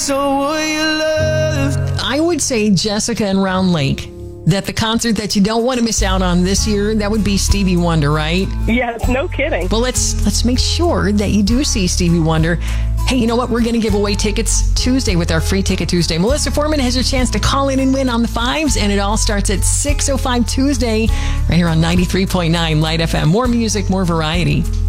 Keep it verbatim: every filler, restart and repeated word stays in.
So will you love? I would say Jessica and Round Lake. That the concert that you don't want to miss out on this year, that would be Stevie Wonder, right? Yes, no kidding. Well, let's let's make sure that you do see Stevie Wonder. Hey, you know what? We're going to give away tickets Tuesday with our Free Ticket Tuesday. Melissa Foreman has your chance to call in and win on the fives, and it all starts at six oh five Tuesday right here on ninety-three point nine Light F M. More music, more variety.